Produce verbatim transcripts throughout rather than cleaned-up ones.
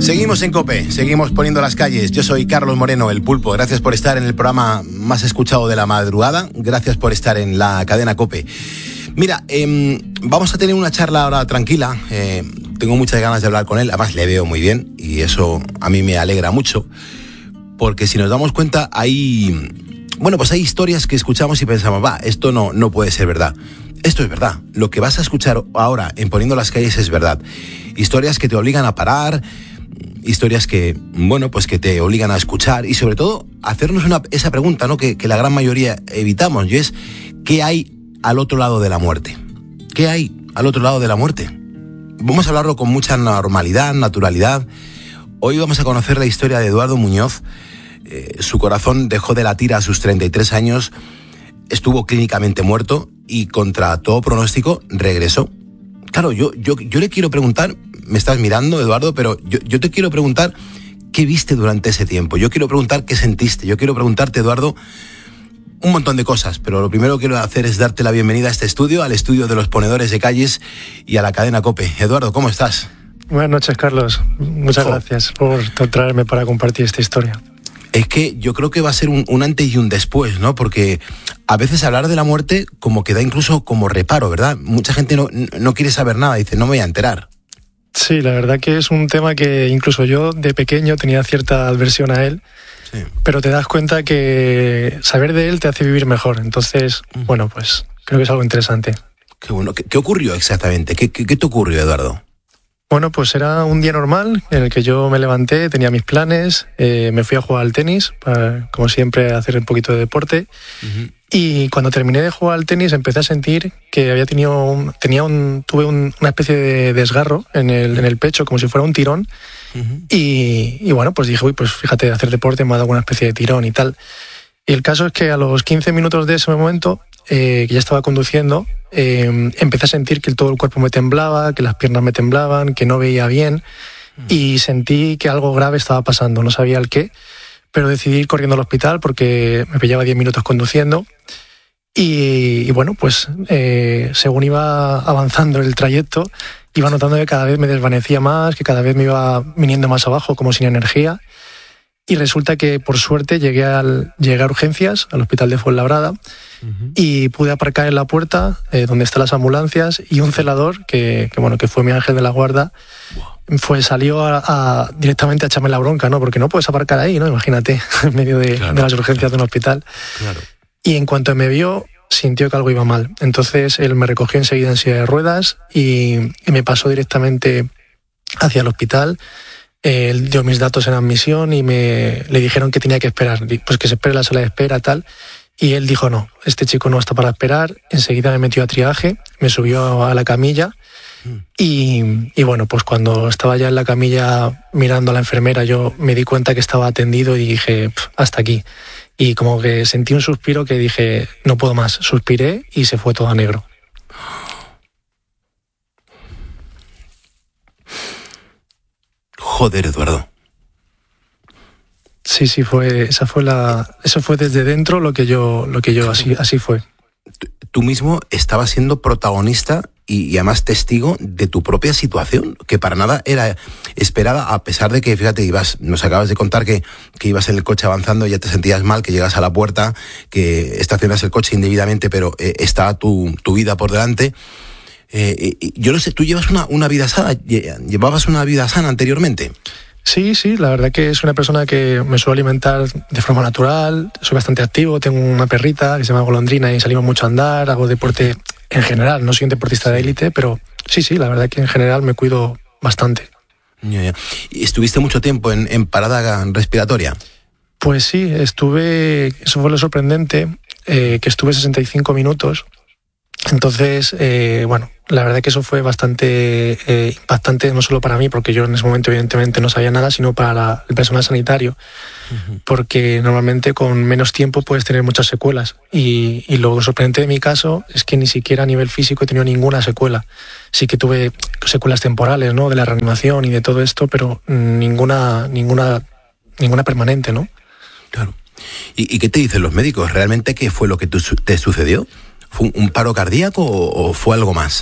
Seguimos en COPE, seguimos poniendo las calles. Yo soy Carlos Moreno, el Pulpo. Gracias por estar en el programa más escuchado de la madrugada. Gracias por estar en la cadena COPE. Mira, eh, vamos a tener una charla ahora tranquila. Eh, tengo muchas ganas de hablar con él. Además, le veo muy bien y eso a mí me alegra mucho. Porque si nos damos cuenta, hay... Bueno, pues hay historias que escuchamos y pensamos, va, esto no, no puede ser verdad. Esto es verdad. Lo que vas a escuchar ahora en Poniendo las Calles es verdad. Historias que te obligan a parar, historias que, bueno, pues que te obligan a escuchar y sobre todo hacernos una, esa pregunta, ¿no? Que, que la gran mayoría evitamos, y es, ¿qué hay al otro lado de la muerte? ¿Qué hay al otro lado de la muerte? Vamos a hablarlo con mucha normalidad, naturalidad. Hoy vamos a conocer la historia de Eduardo Muñoz. Eh, su corazón dejó de latir a sus treinta y tres años, estuvo clínicamente muerto y contra todo pronóstico regresó. Claro, yo, yo, yo le quiero preguntar, me estás mirando, Eduardo, pero yo, yo te quiero preguntar qué viste durante ese tiempo. Yo quiero preguntar qué sentiste. Yo quiero preguntarte, Eduardo, un montón de cosas, pero lo primero que quiero hacer es darte la bienvenida a este estudio, al estudio de los ponedores de calles y a la cadena COPE. Eduardo, ¿cómo estás? Buenas noches, Carlos. Muchas oh. gracias por traerme para compartir esta historia. Es que yo creo que va a ser un, un antes y un después, ¿no? Porque a veces hablar de la muerte como que da incluso como reparo, ¿verdad? Mucha gente no, no quiere saber nada, dice, no me voy a enterar. Sí, la verdad que es un tema que incluso yo de pequeño tenía cierta aversión a él, sí. Pero te das cuenta que saber de él te hace vivir mejor. Entonces, uh-huh. bueno, pues creo que es algo interesante. Qué bueno. ¿Qué, qué ocurrió exactamente? ¿Qué, qué, qué te ocurrió, Eduardo? Bueno, pues era un día normal en el que yo me levanté, tenía mis planes, eh, me fui a jugar al tenis, para, como siempre, hacer un poquito de deporte. Uh-huh. Y cuando terminé de jugar al tenis empecé a sentir que había tenido un, tenía un, tuve un, una especie de desgarro en el, uh-huh. en el pecho, como si fuera un tirón. Uh-huh. Y, y bueno, pues dije, uy, pues fíjate, hacer deporte me ha dado una especie de tirón y tal. Y el caso es que a los quince minutos de ese momento, eh, que ya estaba conduciendo, eh, empecé a sentir que todo el cuerpo me temblaba, que las piernas me temblaban, que no veía bien, uh-huh. y sentí que algo grave estaba pasando, no sabía el qué, pero decidí ir corriendo al hospital porque me pillaba diez minutos conduciendo. Y, y bueno, pues eh, según iba avanzando el trayecto, iba notando que cada vez me desvanecía más, que cada vez me iba viniendo más abajo, como sin energía. Y resulta que, por suerte, llegué, al, llegué a urgencias, al hospital de Fuenlabrada, uh-huh. y pude aparcar en la puerta, eh, donde están las ambulancias, y un celador, que, que, bueno, que fue mi ángel de la guarda, wow. fue, salió a, a, directamente a echarme la bronca, ¿no? Porque no puedes aparcar ahí, ¿no? Imagínate, en medio de, claro, de las urgencias claro. de un hospital. Claro. Y en cuanto me vio, sintió que algo iba mal. Entonces, él me recogió enseguida en silla de ruedas y, y me pasó directamente hacia el hospital. Él dio mis datos en admisión y me le dijeron que tenía que esperar, pues que se espere en la sala de espera, tal. Y él dijo, no, este chico no está para esperar. Enseguida me metió a triaje, me subió a la camilla mm. y, y bueno, pues cuando estaba ya en la camilla mirando a la enfermera, yo me di cuenta que estaba atendido y dije, hasta aquí. Y como que sentí un suspiro que dije, no puedo más. Suspiré y se fue todo a negro. Joder, Eduardo. Sí, sí, fue, esa fue la, eso fue desde dentro lo que yo, lo que yo así, así fue. Tú mismo estabas siendo protagonista y, y además testigo de tu propia situación, que para nada era esperada, a pesar de que, fíjate, ibas, nos acabas de contar que, que ibas en el coche avanzando y ya te sentías mal, que llegas a la puerta, que estacionas el coche indebidamente, pero eh, está tu, tu vida por delante. Eh, yo no sé, ¿tú llevas una, una vida sana? ¿Llevabas una vida sana anteriormente? Sí, sí, la verdad que soy una persona que me suelo alimentar de forma natural, soy bastante activo, tengo una perrita que se llama Golondrina y salimos mucho a andar, hago deporte en general, no soy un deportista de élite, pero sí, sí, la verdad que en general me cuido bastante. Ya, ya. ¿Y estuviste mucho tiempo en, en parada respiratoria? Pues sí, estuve, eso fue lo sorprendente, eh, que estuve sesenta y cinco minutos. Entonces, eh, bueno, la verdad que eso fue bastante eh, impactante, no solo para mí, porque yo en ese momento evidentemente no sabía nada, sino para la, el personal sanitario, uh-huh. porque normalmente con menos tiempo puedes tener muchas secuelas. Y, y lo sorprendente de mi caso es que ni siquiera a nivel físico he tenido ninguna secuela. Sí que tuve secuelas temporales, ¿no?, de la reanimación y de todo esto, pero ninguna, ninguna, ninguna permanente, ¿no? Claro. ¿Y, y qué te dicen los médicos? ¿Realmente qué fue lo que tu, te sucedió? ¿Fue un paro cardíaco o, o fue algo más?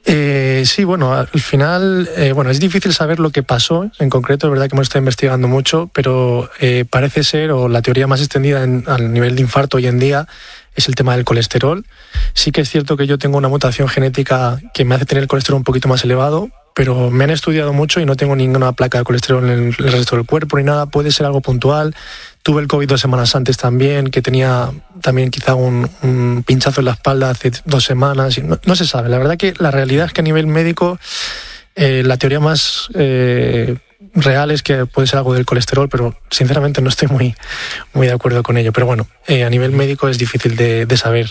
Eh, sí, bueno, al final, eh, bueno, es difícil saber lo que pasó en concreto, es verdad que hemos estado investigando mucho, pero eh, parece ser, o la teoría más extendida en, al nivel de infarto hoy en día, es el tema del colesterol. Sí que es cierto que yo tengo una mutación genética que me hace tener el colesterol un poquito más elevado, pero me han estudiado mucho y no tengo ninguna placa de colesterol en el, el resto del cuerpo ni nada, puede ser algo puntual. Tuve el COVID dos semanas antes también, que tenía también quizá un, un pinchazo en la espalda hace dos semanas. No, no se sabe. La verdad que la realidad es que a nivel médico eh, la teoría más eh, real es que puede ser algo del colesterol, pero sinceramente no estoy muy, muy de acuerdo con ello. Pero bueno, eh, a nivel médico es difícil de, de saber.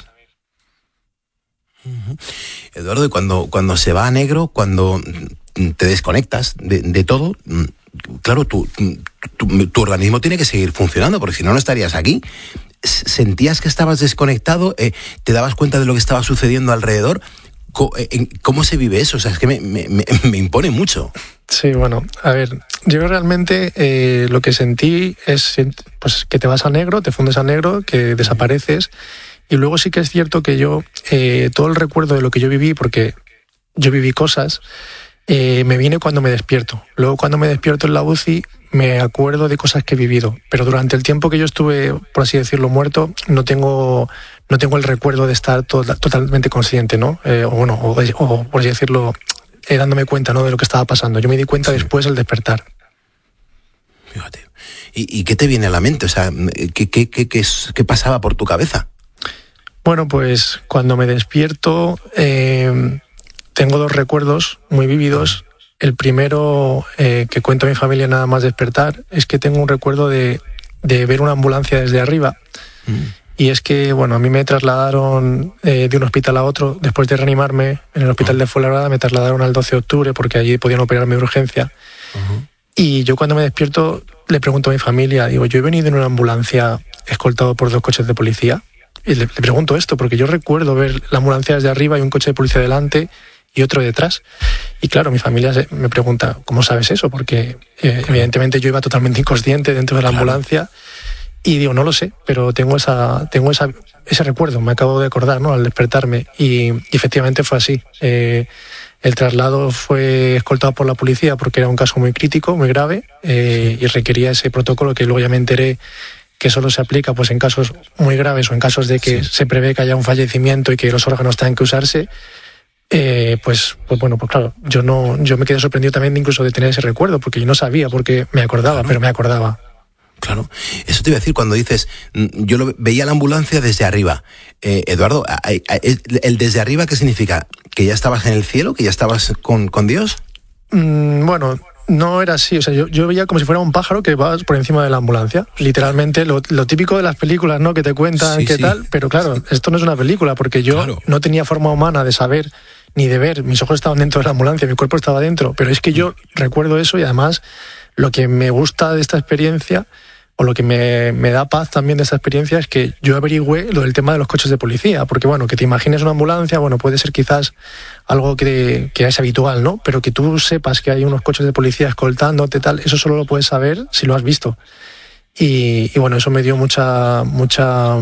Uh-huh. Eduardo, y cuando, cuando se va a negro, cuando te desconectas de, de todo... Claro, tu, tu, tu organismo tiene que seguir funcionando, porque si no, no estarías aquí. ¿Sentías que estabas desconectado? Eh, ¿Te dabas cuenta de lo que estaba sucediendo alrededor? ¿Cómo se vive eso? O sea, es que me, me, me impone mucho. Sí, bueno, a ver, yo realmente eh, lo que sentí es pues, que te vas a negro, te fundes a negro, que desapareces, y luego sí que es cierto que yo, eh, todo el recuerdo de lo que yo viví, porque yo viví cosas... Eh, me viene cuando me despierto. Luego cuando me despierto en la U C I me acuerdo de cosas que he vivido, pero durante el tiempo que yo estuve, por así decirlo, muerto, no tengo no tengo el recuerdo de estar to- totalmente consciente, ¿no? Eh, o bueno, o, o por así decirlo, eh, dándome cuenta, ¿no?, de lo que estaba pasando. Yo me di cuenta sí. después al despertar. Fíjate. ¿Y, y qué te viene a la mente? O sea, ¿qué, qué, qué, qué, qué pasaba por tu cabeza? Bueno, pues cuando me despierto... Eh, Tengo dos recuerdos muy vívidos. El primero, eh, que cuento a mi familia nada más despertar, es que tengo un recuerdo de, de ver una ambulancia desde arriba. Mm. Y es que, bueno, a mí me trasladaron eh, de un hospital a otro. Después de reanimarme en el hospital de Fuenlabrada, me trasladaron al doce de octubre porque allí podían operarme de urgencia. Uh-huh. Y yo cuando me despierto le pregunto a mi familia, digo, yo he venido en una ambulancia escoltado por dos coches de policía. Y le, le pregunto esto porque yo recuerdo ver la ambulancia desde arriba y un coche de policía delante y otro detrás. Y claro, mi familia me pregunta, ¿cómo sabes eso? Porque eh, evidentemente yo iba totalmente inconsciente dentro de la claro. ambulancia y digo, no lo sé, pero tengo esa tengo esa, ese recuerdo, me acabo de acordar, ¿no?, al despertarme y, y efectivamente fue así. Eh, el traslado fue escoltado por la policía porque era un caso muy crítico, muy grave eh, y requería ese protocolo que luego ya me enteré que solo se aplica pues en casos muy graves o en casos de que sí. se prevé que haya un fallecimiento y que los órganos tengan que usarse. Eh, pues, pues bueno, pues claro, yo no, yo me quedé sorprendido también incluso de tener ese recuerdo, porque yo no sabía, porque me acordaba, claro. pero me acordaba. Claro, eso te iba a decir cuando dices, yo lo veía la ambulancia desde arriba. Eh, Eduardo, ¿el desde arriba qué significa? ¿Que ya estabas en el cielo? ¿Que ya estabas con, con Dios? Mm, bueno, no era así, o sea, yo, yo veía como si fuera un pájaro que va por encima de la ambulancia, literalmente lo, lo típico de las películas, ¿no?, que te cuentan sí, qué sí. tal, pero claro, esto no es una película, porque yo claro. no tenía forma humana de saber ni de ver, mis ojos estaban dentro de la ambulancia, mi cuerpo estaba dentro, pero es que yo recuerdo eso y además lo que me gusta de esta experiencia, o lo que me, me da paz también de esta experiencia, es que yo averigüé lo del tema de los coches de policía, porque bueno, que te imagines una ambulancia, bueno, puede ser quizás algo que, que es habitual, ¿no? Pero que tú sepas que hay unos coches de policía escoltándote, tal, eso solo lo puedes saber si lo has visto. Y, y bueno, eso me dio mucha, mucha,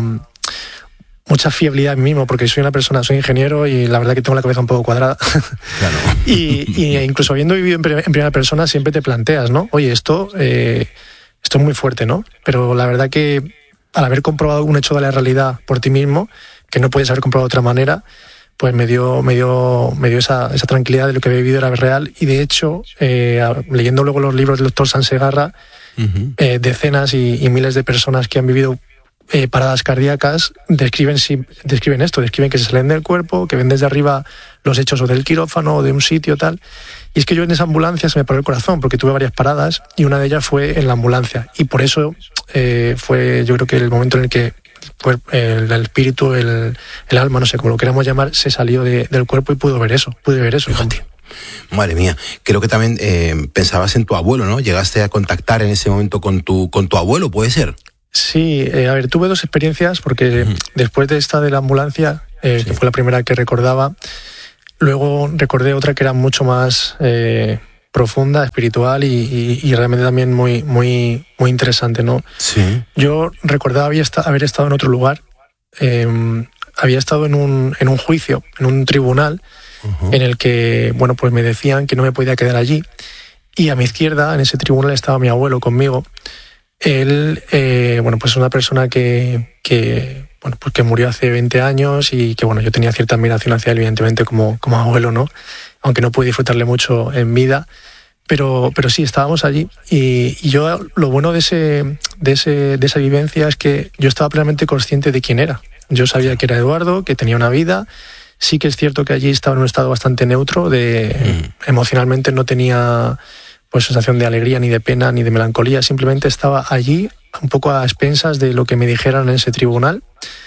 mucha fiabilidad en mí mismo, porque soy una persona, soy ingeniero y la verdad que tengo la cabeza un poco cuadrada. Claro. y, y incluso habiendo vivido en, en primera persona, siempre te planteas, ¿no? Oye, esto... Eh, Esto es muy fuerte, ¿no? Pero la verdad que al haber comprobado un hecho de la realidad por ti mismo, que no puedes haber comprobado de otra manera, pues me dio, me dio, me dio esa, esa tranquilidad de lo que había vivido era real. Y de hecho, eh, leyendo luego los libros del doctor Sansegarra, uh-huh. eh, decenas y, y miles de personas que han vivido eh, paradas cardíacas describen, sí, describen esto, describen que se salen del cuerpo, que ven desde arriba los hechos o del quirófano o de un sitio tal. Y es que yo en esa ambulancia se me paró el corazón porque tuve varias paradas y una de ellas fue en la ambulancia. Y por eso eh, fue, yo creo que el momento en el que pues, el, el espíritu, el, el alma, no sé cómo lo queramos llamar, se salió de, del cuerpo y pude ver eso, pude ver eso. Fíjate. Madre mía, creo que también eh, pensabas en tu abuelo, ¿no? Llegaste a contactar en ese momento con tu, con tu abuelo, ¿puede ser? Sí, eh, a ver, tuve dos experiencias porque uh-huh. después de esta de la ambulancia, eh, sí. que fue la primera que recordaba, luego recordé otra que era mucho más eh, profunda, espiritual y, y, y realmente también muy, muy, muy interesante, ¿no? Sí. Yo recordaba había esta, haber estado en otro lugar, eh, había estado en un, en un juicio, en un tribunal, uh-huh. en el que, bueno, pues me decían que no me podía quedar allí. Y a mi izquierda, en ese tribunal, estaba mi abuelo conmigo. Él, eh, bueno, pues es una persona que, que, bueno, pues que murió hace veinte años y que, bueno, yo tenía cierta admiración hacia él, evidentemente, como, como abuelo, ¿no? Aunque no pude disfrutarle mucho en vida. Pero, pero sí, estábamos allí y, y yo lo bueno de, ese, de, ese, de esa vivencia es que yo estaba plenamente consciente de quién era. Yo sabía que era Eduardo, que tenía una vida. Sí que es cierto que allí estaba en un estado bastante neutro, de, mm. emocionalmente no tenía pues sensación de alegría, ni de pena, ni de melancolía. Simplemente estaba allí un poco a expensas de lo que me dijeran en ese tribunal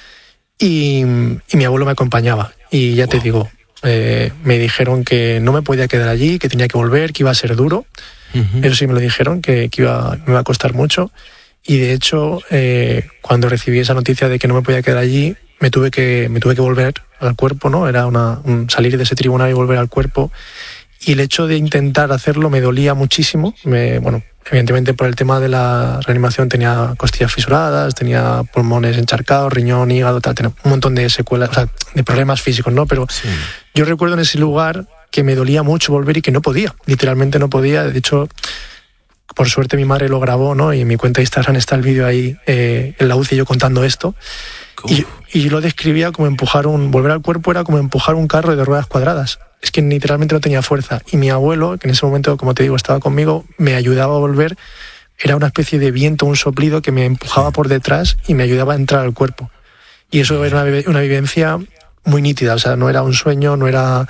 y, y mi abuelo me acompañaba. Y ya wow. te digo... Eh, me dijeron que no me podía quedar allí, que tenía que volver, que iba a ser duro. Uh-huh. Eso sí me lo dijeron, que, que iba, me iba a costar mucho. Y de hecho, eh, cuando recibí esa noticia de que no me podía quedar allí, me tuve que, me tuve que volver al cuerpo, ¿no? Era una, un salir de ese tribunal y volver al cuerpo. Y el hecho de intentar hacerlo me dolía muchísimo. Me, bueno, evidentemente por el tema de la reanimación tenía costillas fisuradas, tenía pulmones encharcados, riñón, hígado, tal, tenía un montón de secuelas, o sea, de problemas físicos, ¿no? Pero sí. yo recuerdo en ese lugar que me dolía mucho volver y que no podía, literalmente no podía. De hecho, por suerte mi madre lo grabó, ¿no? Y en mi cuenta de Instagram está el vídeo ahí, eh, en la U C I yo contando esto. Y, y yo lo describía como empujar un... Volver al cuerpo era como empujar un carro de ruedas cuadradas. Es que literalmente no tenía fuerza. Y mi abuelo, que en ese momento, como te digo, estaba conmigo, me ayudaba a volver. Era una especie de viento, un soplido que me empujaba por detrás y me ayudaba a entrar al cuerpo. Y eso era una, una vivencia muy nítida. O sea, no era un sueño, no era...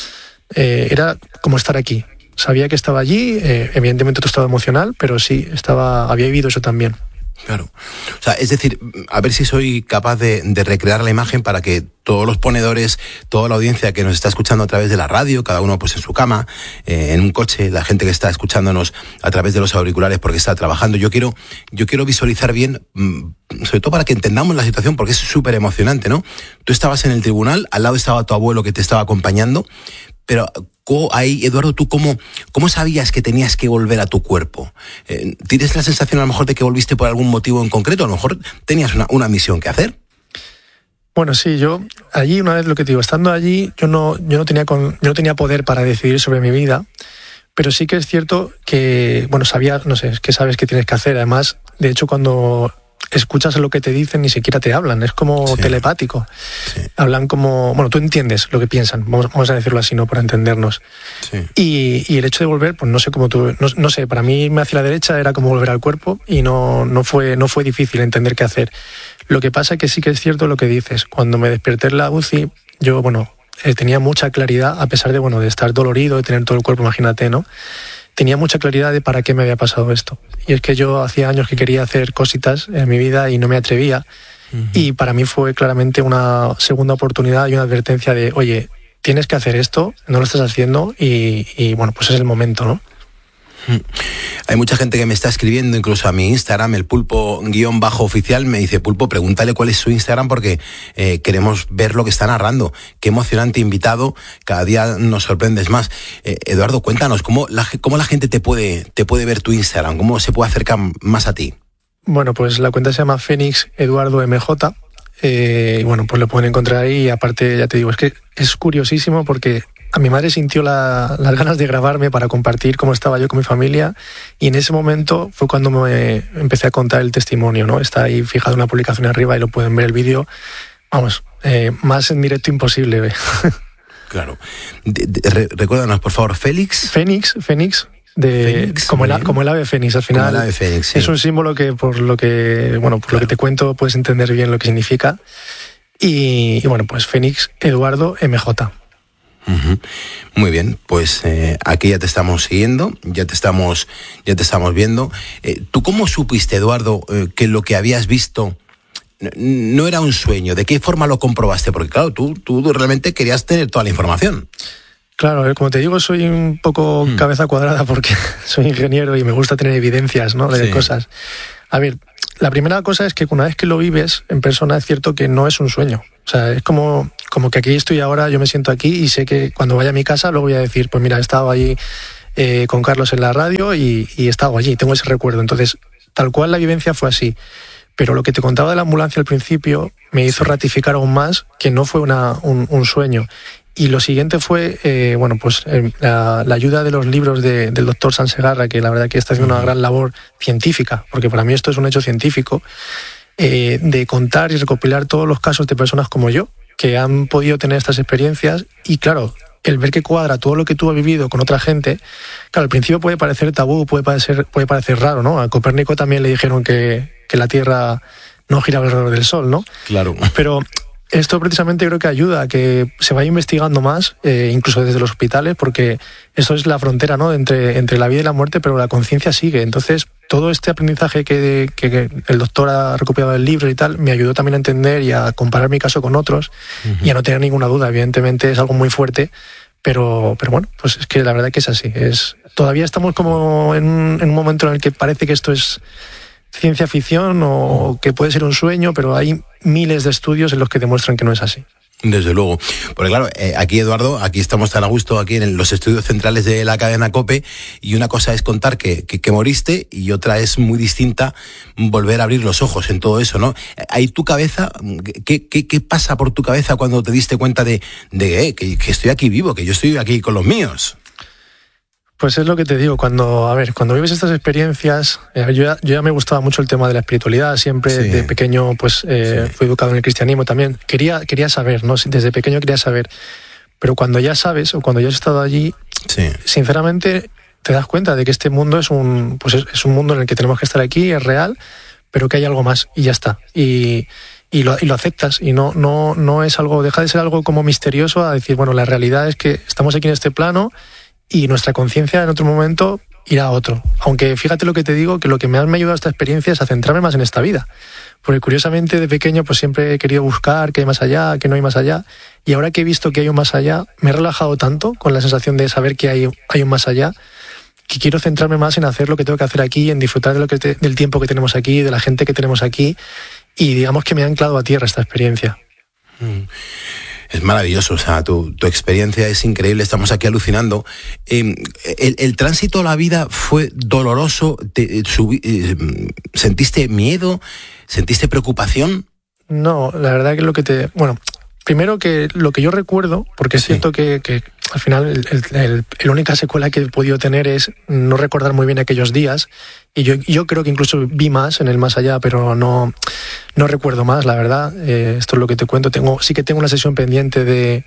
Eh, era como estar aquí. Sabía que estaba allí, eh, evidentemente otro estado emocional, pero sí, estaba, había vivido eso también. Claro. O sea, es decir, a ver si soy capaz de, de recrear la imagen para que todos los ponedores, toda la audiencia que nos está escuchando a través de la radio, cada uno pues en su cama, eh, en un coche, la gente que está escuchándonos a través de los auriculares porque está trabajando, yo quiero, yo quiero visualizar bien, sobre todo para que entendamos la situación, porque es súper emocionante, ¿no? Tú estabas en el tribunal, al lado estaba tu abuelo que te estaba acompañando, pero ahí, Eduardo, ¿tú cómo, cómo sabías que tenías que volver a tu cuerpo? Eh, ¿Tienes la sensación a lo mejor de que volviste por algún motivo en concreto? A lo mejor tenías una, una misión que hacer. Bueno, sí, yo allí, una vez lo que te digo, estando allí, yo no, yo no tenía con, yo no tenía poder para decidir sobre mi vida, pero sí que es cierto que, bueno, sabía, no sé, es que sabes qué tienes que hacer. Además, de hecho, cuando escuchas lo que te dicen, ni siquiera te hablan, es como sí. telepático. Sí. Hablan como, bueno, tú entiendes lo que piensan, vamos, vamos a decirlo así, ¿no? Para entendernos. Sí. Y, y el hecho de volver, pues no sé cómo tú, no, no sé, para mí hacia la derecha era como volver al cuerpo y no, no fue, no fue difícil entender qué hacer. Lo que pasa es que sí que es cierto lo que dices. Cuando me desperté en la U C I, yo, bueno, eh, tenía mucha claridad, a pesar de, bueno, de estar dolorido, de tener todo el cuerpo, imagínate, ¿no? Tenía mucha claridad de para qué me había pasado esto. Y es que yo hacía años que quería hacer cositas en mi vida y no me atrevía. Uh-huh. Y para mí fue claramente una segunda oportunidad y una advertencia de, oye, tienes que hacer esto, no lo estás haciendo y, y bueno, pues es el momento, ¿no? Hay mucha gente que me está escribiendo, incluso a mi Instagram, el pulpo guión bajo oficial, me dice, Pulpo, pregúntale cuál es su Instagram porque eh, queremos ver lo que está narrando. Qué emocionante invitado, cada día nos sorprendes más. Eh, Eduardo, cuéntanos, ¿cómo la, cómo la gente te puede, te puede ver tu Instagram? ¿Cómo se puede acercar más a ti? Bueno, pues la cuenta se llama Fénix Eduardo M J. Eh, y bueno, pues lo pueden encontrar ahí. Y aparte, ya te digo, es que es curiosísimo porque a mi madre sintió la, las ganas de grabarme para compartir cómo estaba yo con mi familia y en ese momento fue cuando me empecé a contar el testimonio, ¿no? Está ahí fijado una publicación arriba y lo pueden ver el vídeo. Vamos, eh, más en directo imposible. Claro. De, de, re, recuérdanos, por favor, Félix. Fénix, Fénix. De, Fénix, como, el, como el ave fénix, al final como el ave fénix, sí. Es un símbolo que por lo que bueno por claro. lo que te cuento puedes entender bien lo que significa y, y bueno, pues Fénix Eduardo M J. Uh-huh. Muy bien, pues eh, aquí ya te estamos siguiendo, ya te estamos, ya te estamos viendo. Eh, ¿Tú cómo supiste, Eduardo, eh, que lo que habías visto no, no era un sueño? ¿De qué forma lo comprobaste? Porque claro, tú, tú realmente querías tener toda la información. Claro, como te digo, soy un poco hmm. cabeza cuadrada porque soy ingeniero y me gusta tener evidencias, ¿no? De sí. cosas. A ver, la primera cosa es que una vez que lo vives en persona es cierto que no es un sueño. O sea, es como, como que aquí estoy ahora, yo me siento aquí y sé que cuando vaya a mi casa lo voy a decir, pues mira, he estado allí eh, con Carlos en la radio y, y he estado allí, tengo ese recuerdo. Entonces, tal cual la vivencia fue así. Pero lo que te contaba de la ambulancia al principio me hizo ratificar aún más que no fue una, un, un sueño. Y lo siguiente fue, eh, bueno, pues eh, la, la ayuda de los libros de, del doctor Sansegarra, que la verdad que está haciendo una gran labor científica, porque para mí esto es un hecho científico, eh, de contar y recopilar todos los casos de personas como yo, que han podido tener estas experiencias. Y claro, el ver que cuadra todo lo que tú has vivido con otra gente, claro, al principio puede parecer tabú, puede parecer, puede parecer raro, ¿no? A Copérnico también le dijeron que, que la Tierra no giraba alrededor del Sol, ¿no? Claro. Pero esto precisamente creo que ayuda a que se vaya investigando más, eh, incluso desde los hospitales, porque eso es la frontera, ¿no?, entre, entre la vida y la muerte, pero la conciencia sigue. Entonces, todo este aprendizaje que, que, que el doctor ha recopilado del libro y tal, me ayudó también a entender y a comparar mi caso con otros, uh-huh. y a no tener ninguna duda. Evidentemente es algo muy fuerte, pero, pero bueno, pues es que la verdad que es así. Es, todavía estamos como en un, en un momento en el que parece que esto es ciencia ficción o que puede ser un sueño, pero hay miles de estudios en los que demuestran que no es así. Desde luego. Porque claro, eh, aquí Eduardo, aquí estamos tan a gusto, aquí en los estudios centrales de la cadena COPE, y una cosa es contar que, que, que moriste y otra es muy distinta volver a abrir los ojos en todo eso, ¿no? Ahí tu cabeza, ¿qué, qué, qué pasa por tu cabeza cuando te diste cuenta de, de eh, que, que estoy aquí vivo, que yo estoy aquí con los míos? Pues es lo que te digo, cuando, a ver, cuando vives estas experiencias, eh, yo, ya, yo ya me gustaba mucho el tema de la espiritualidad, siempre sí. de pequeño pues eh, sí. fui educado en el cristianismo también, quería, quería saber, ¿no? Desde pequeño quería saber, pero cuando ya sabes o cuando ya has estado allí, sí. sinceramente te das cuenta de que este mundo es un, pues es, es un mundo en el que tenemos que estar aquí, es real, pero que hay algo más y ya está, y... Y lo, y lo aceptas, y no, no, no es algo, deja de ser algo como misterioso a decir, bueno, la realidad es que estamos aquí en este plano y nuestra conciencia en otro momento irá a otro. Aunque fíjate lo que te digo, que lo que más me ha ayudado a esta experiencia es a centrarme más en esta vida. Porque curiosamente de pequeño pues siempre he querido buscar qué hay más allá, qué no hay más allá, y ahora que he visto que hay un más allá, me he relajado tanto con la sensación de saber que hay, hay un más allá, que quiero centrarme más en hacer lo que tengo que hacer aquí, en disfrutar de lo que te, del tiempo que tenemos aquí, de la gente que tenemos aquí, y digamos que me ha anclado a tierra esta experiencia. Mm. Es maravilloso, o sea, tu, tu experiencia es increíble, estamos aquí alucinando. Eh, el, el tránsito a la vida fue doloroso, te, subi, eh, ¿sentiste miedo? ¿Sentiste preocupación? No, la verdad que lo que te... Bueno, primero que lo que yo recuerdo, porque es sí. cierto que, que al final el, el, el, la única secuela que he podido tener es no recordar muy bien aquellos días, y yo, yo creo que incluso vi más en el más allá, pero no, no recuerdo más, la verdad. Eh, esto es lo que te cuento. Tengo, sí que tengo una sesión pendiente de,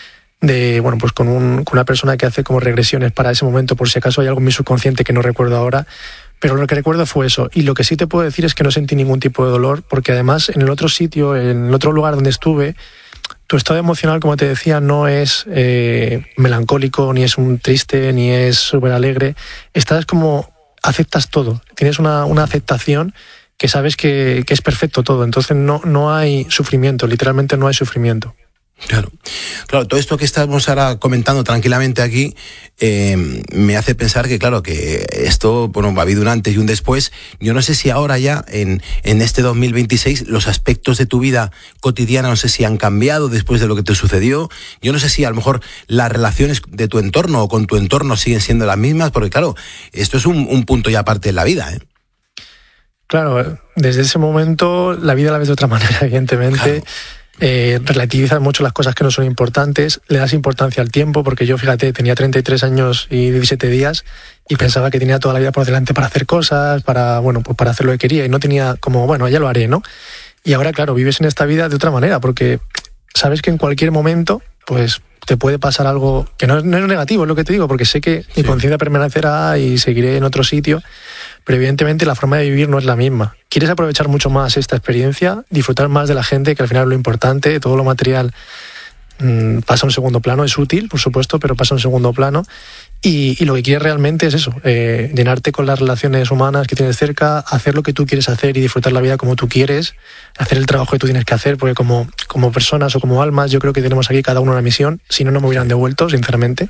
de bueno, pues con, un, con una persona que hace como regresiones para ese momento, por si acaso hay algo en mi subconsciente que no recuerdo ahora. Pero lo que recuerdo fue eso. Y lo que sí te puedo decir es que no sentí ningún tipo de dolor, porque además en el otro sitio, en el otro lugar donde estuve, tu estado emocional, como te decía, no es eh, melancólico, ni es un triste, ni es súper alegre. Estás como... aceptas todo, tienes una, una aceptación que sabes que, que es perfecto todo, entonces no, no hay sufrimiento, literalmente no hay sufrimiento. Claro, claro, todo esto que estamos ahora comentando tranquilamente aquí eh, me hace pensar que claro, que esto, bueno, ha habido un antes y un después. Yo no sé si ahora ya, en, en este dos mil veintiséis, los aspectos de tu vida cotidiana, no sé si han cambiado después de lo que te sucedió. Yo no sé si a lo mejor las relaciones de tu entorno o con tu entorno siguen siendo las mismas, porque claro, esto es un, un punto ya aparte de la vida, ¿eh? Claro, desde ese momento la vida la ves de otra manera, evidentemente. Claro. Eh, relativizas mucho las cosas que no son importantes, le das importancia al tiempo, porque yo, fíjate, tenía treinta y tres años y diecisiete días y pensaba que tenía toda la vida por delante para hacer cosas, para, bueno, pues para hacer lo que quería, y no tenía como, bueno, ya lo haré, ¿no? Y ahora, claro, vives en esta vida de otra manera, porque sabes que en cualquier momento, pues te puede pasar algo que no es, no es negativo, es lo que te digo, porque sé que sí. mi conciencia permanecerá y seguiré en otro sitio, pero evidentemente la forma de vivir no es la misma. Quieres aprovechar mucho más esta experiencia, disfrutar más de la gente, que al final es lo importante, todo lo material mmm, pasa a un segundo plano, es útil, por supuesto, pero pasa a un segundo plano, y, y lo que quieres realmente es eso, eh, llenarte con las relaciones humanas que tienes cerca, hacer lo que tú quieres hacer y disfrutar la vida como tú quieres, hacer el trabajo que tú tienes que hacer, porque como, como personas o como almas yo creo que tenemos aquí cada uno una misión, si no, no me hubieran devuelto, sinceramente.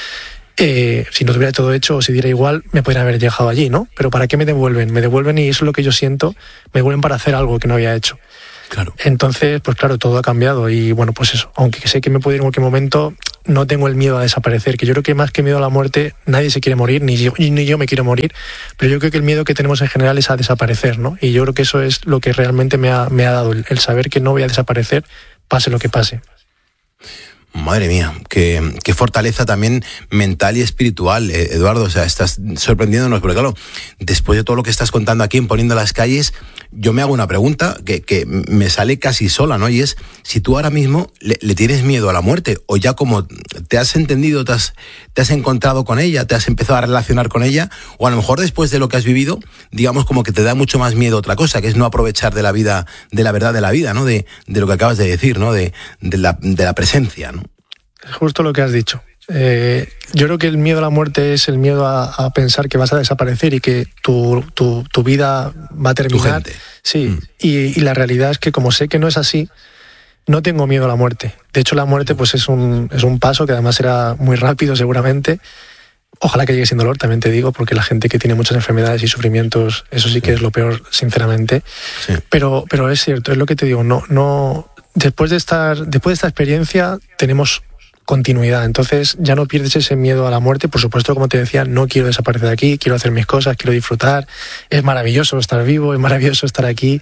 Eh, si no tuviera todo hecho o si diera igual, me podrían haber dejado allí, ¿no? Pero ¿para qué me devuelven? Me devuelven, y eso es lo que yo siento, me devuelven para hacer algo que no había hecho. Claro. Entonces, pues claro, todo ha cambiado, y bueno, pues eso, aunque sé que me puede ir en cualquier momento, no tengo el miedo a desaparecer, que yo creo que más que miedo a la muerte, nadie se quiere morir, ni yo, ni yo me quiero morir, pero yo creo que el miedo que tenemos en general es a desaparecer, ¿no? Y yo creo que eso es lo que realmente me ha, me ha dado, el, el saber que no voy a desaparecer, pase lo que pase. Madre mía, qué, qué fortaleza también mental y espiritual, eh, Eduardo. O sea, estás sorprendiéndonos, porque claro, después de todo lo que estás contando aquí en Poniendo las Calles, yo me hago una pregunta que, que me sale casi sola, ¿no? Y es, si tú ahora mismo le, le tienes miedo a la muerte, o ya como te has entendido, te has, te has encontrado con ella, te has empezado a relacionar con ella, o a lo mejor después de lo que has vivido, digamos como que te da mucho más miedo otra cosa, que es no aprovechar de la vida, de la verdad de la vida, ¿no? De, de lo que acabas de decir, ¿no? De, de, la, de la presencia, ¿no? Es justo lo que has dicho. Eh, yo creo que el miedo a la muerte es el miedo a, a pensar que vas a desaparecer y que tu, tu, tu vida va a terminar. Tu gente. Sí, mm. y, y la realidad es que como sé que no es así, no tengo miedo a la muerte. De hecho, la muerte pues es un, es un paso que además será muy rápido seguramente. Ojalá que llegue sin dolor, también te digo, porque la gente que tiene muchas enfermedades y sufrimientos, eso sí que es lo peor, sinceramente. Sí. Pero, pero es cierto, es lo que te digo, no, no, después de estar, después de esta experiencia tenemos continuidad, entonces ya no pierdes ese miedo a la muerte. Por supuesto, como te decía, no quiero desaparecer de aquí, quiero hacer mis cosas, quiero disfrutar, es maravilloso estar vivo, es maravilloso estar aquí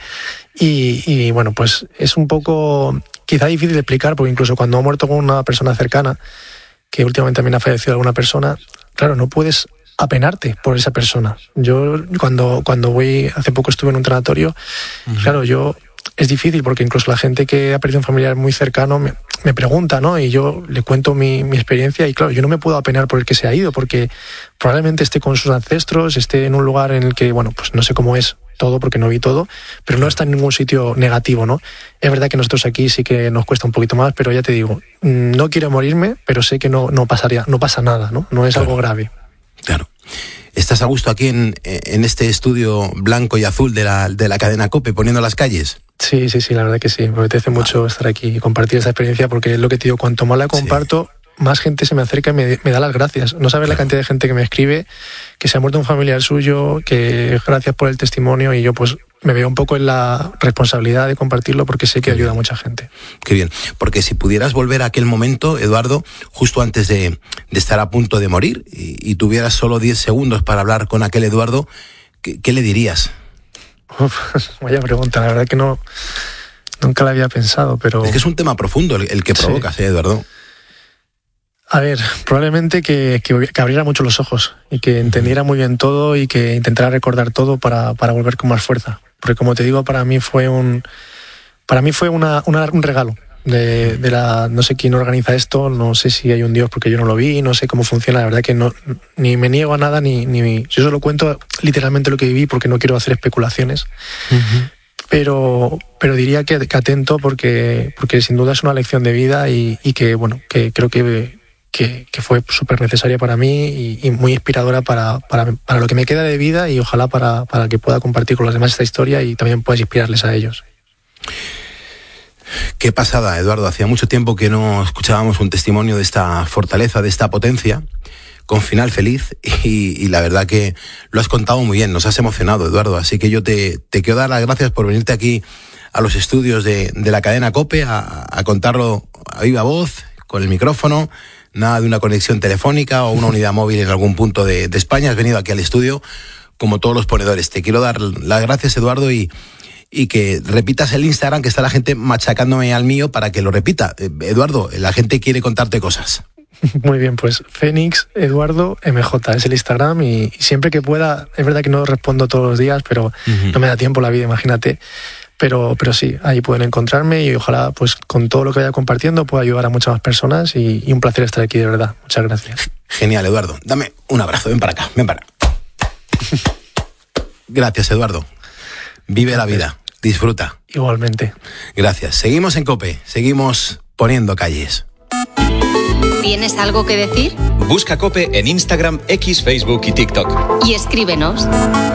y, y bueno, pues es un poco quizá difícil de explicar, porque incluso cuando ha muerto con una persona cercana, que últimamente también ha fallecido alguna persona, claro, no puedes apenarte por esa persona. Yo cuando, cuando voy, hace poco estuve en un tanatorio, uh-huh. claro, yo es difícil porque incluso la gente que ha perdido un familiar muy cercano me, me pregunta, ¿no? Y yo le cuento mi, mi experiencia y claro, yo no me puedo apenar por el que se ha ido porque probablemente esté con sus ancestros, esté en un lugar en el que, bueno, pues no sé cómo es todo porque no vi todo, pero no está en ningún sitio negativo, ¿no? Es verdad que nosotros aquí sí que nos cuesta un poquito más, pero ya te digo, no quiero morirme, pero sé que no, no pasaría, no pasa nada, ¿no? No es claro. algo grave. Claro. ¿Estás a gusto aquí en, en este estudio blanco y azul de la, de la cadena COPE, Poniendo las Calles? Sí, sí, sí, la verdad que sí. Me apetece vale. mucho estar aquí y compartir esta experiencia porque es lo que te digo, cuanto más la comparto, sí. más gente se me acerca y me, me da las gracias. No sabes claro. la cantidad de gente que me escribe, que se ha muerto un familiar suyo, que gracias por el testimonio y yo pues me veo un poco en la responsabilidad de compartirlo porque sé que ayuda a mucha gente. Qué bien, porque si pudieras volver a aquel momento, Eduardo, justo antes de, de estar a punto de morir y, y tuvieras solo diez segundos para hablar con aquel Eduardo, ¿qué, qué le dirías? Uf, vaya pregunta, la verdad que no, nunca la había pensado, pero... Es que es un tema profundo el, el que provocas, sí. ¿eh, Eduardo? A ver, probablemente que, que, que abriera mucho los ojos y que entendiera muy bien todo y que intentara recordar todo para, para volver con más fuerza. Porque como te digo, para mí fue un para mí fue una, una, un regalo de, de la... No sé quién organiza esto, no sé si hay un Dios porque yo no lo vi, no sé cómo funciona, la verdad que no, ni me niego a nada, ni, ni yo solo cuento literalmente lo que viví porque no quiero hacer especulaciones. Uh-huh. Pero, pero diría que, que atento porque, porque sin duda es una lección de vida y, y que, bueno, que creo que... Que, que fue súper necesaria para mí y, y muy inspiradora para, para, para lo que me queda de vida y ojalá para, para que pueda compartir con los demás esta historia y también puedas inspirarles a ellos. Qué pasada, Eduardo. Hacía mucho tiempo que no escuchábamos un testimonio de esta fortaleza, de esta potencia, con final feliz y, y la verdad que lo has contado muy bien, nos has emocionado, Eduardo. Así que yo te, te quiero dar las gracias por venirte aquí a los estudios de, de la cadena COPE a, a contarlo a viva voz, con el micrófono. Nada de una conexión telefónica o una unidad móvil en algún punto de, de España. Has venido aquí al estudio como todos los ponedores. Te quiero dar las gracias, Eduardo, y, y que repitas el Instagram, que está la gente machacándome al mío para que lo repita. Eh, Eduardo, la gente quiere contarte cosas. Muy bien, pues Fénix Eduardo M J es el Instagram y, y siempre que pueda, es verdad que no respondo todos los días, pero uh-huh. no me da tiempo la vida, imagínate. Pero, pero sí, ahí pueden encontrarme y ojalá pues con todo lo que vaya compartiendo pueda ayudar a muchas más personas y, y un placer estar aquí, de verdad. Muchas gracias. Genial, Eduardo. Dame un abrazo, ven para acá, ven para acá. Gracias, Eduardo. Vive gracias. La vida, disfruta. Igualmente. Gracias. Seguimos en COPE, seguimos poniendo calles. ¿Tienes algo que decir? Busca COPE en Instagram, X, Facebook y TikTok. Y escríbenos.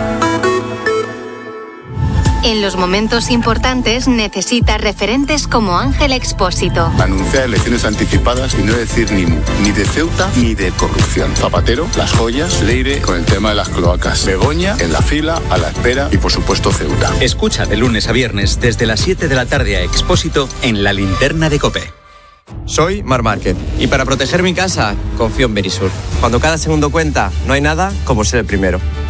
En los momentos importantes necesitas referentes como Ángel Expósito. Anunciar elecciones anticipadas y no decir ni mu, ni de Ceuta ni de corrupción. Zapatero, las joyas, Leire con el tema de las cloacas. Begoña en la fila, a la espera y por supuesto Ceuta. Escucha de lunes a viernes desde las siete de la tarde a Expósito en La Linterna de COPE. Soy Mar Márquez y para proteger mi casa confío en Berisur. Cuando cada segundo cuenta, no hay nada como ser el primero.